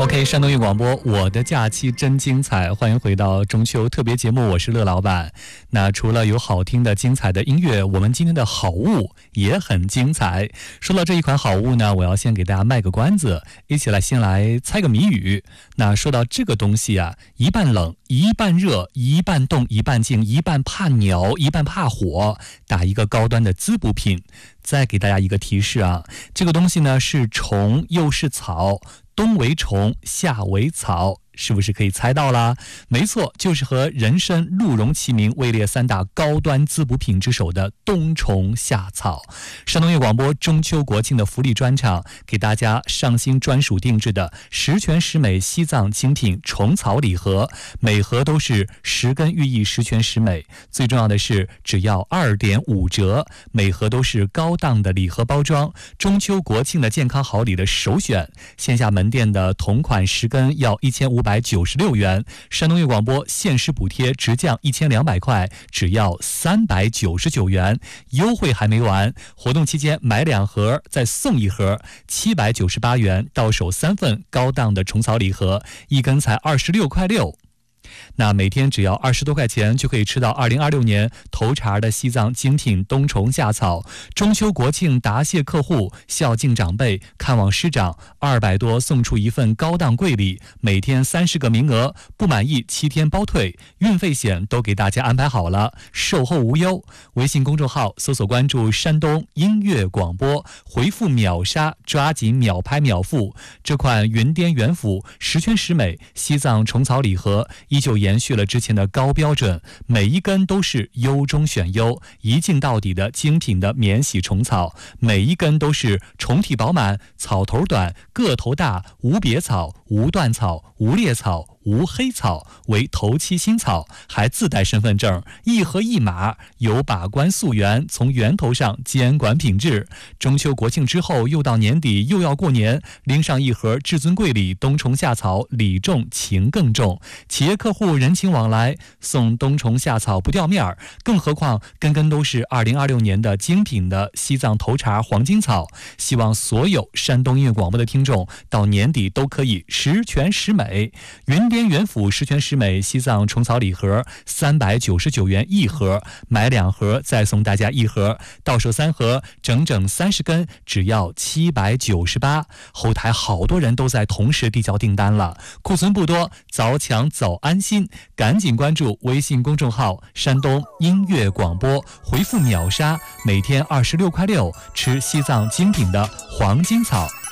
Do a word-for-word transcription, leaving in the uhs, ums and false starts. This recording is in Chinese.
OK， 山东一广播，我的假期真精彩，欢迎回到中秋特别节目，我是乐老板。那除了有好听的精彩的音乐，我们今天的好物也很精彩。说到这一款好物呢，我要先给大家卖个关子，一起来先来猜个谜语。那说到这个东西啊，一半冷一半热，一半冻一半静，一半怕鸟一半怕火，打一个高端的滋补品。再给大家一个提示啊，这个东西呢是虫又是草，冬为虫，夏为草，是不是可以猜到啦？没错，就是和人参、鹿茸齐名，位列三大高端滋补品之首的冬虫夏草。山东乐广播中秋国庆的福利专场，给大家上新专属定制的十全十美西藏精品虫草礼盒，每盒都是十根寓意十全十美，最重要的是只要 二点五折，每盒都是高档的礼盒包装，中秋国庆的健康好礼的首选。线下门店的同款十根要一千五百九十六元，山东乐广播限时补贴直降一千两百块，只要三百九十九元，优惠还没完，活动期间买两盒再送一盒，七百九十八元到手三份高档的虫草礼盒，一根才二十六块六。那每天只要二十多块钱就可以吃到二零二六年头茬的西藏精品冬虫夏草。中秋国庆答谢客户，孝敬长辈，看望师长，二百多送出一份高档贵礼，每天三十个名额，不满意七天包退，运费险都给大家安排好了，售后无忧。微信公众号搜索关注山东音乐广播，回复秒杀，抓紧秒拍秒付。这款云滇元府十全十美西藏虫草礼盒依旧延续了之前的高标准，每一根都是优中选优，一镜到底的精品的免洗虫草，每一根都是虫体饱满，草头短，个头大，无别草，无断草，无裂草，无黑草，为头七新草，还自带身份证，一盒一码，有把关溯源，从源头上监管品质。中秋国庆之后又到年底，又要过年，拎上一盒至尊贵礼冬虫夏草，礼重情更重，企业客户人情往来，送冬虫夏草不掉面儿，更何况根根都是二零二六年的精品的西藏头茬黄金草。希望所有山东音乐广播的听众到年底都可以十全十美。云滇元府十全十美西藏虫草礼盒三百九十九元一盒，买两盒再送大家一盒，到手三盒整整三十根，只要七百九十八。后台好多人都在同时递交订单了，库存不多，早抢早安心，赶紧关注微信公众号山东音乐广播，回复秒杀，每天二十六块六，吃西藏精品的黄金草。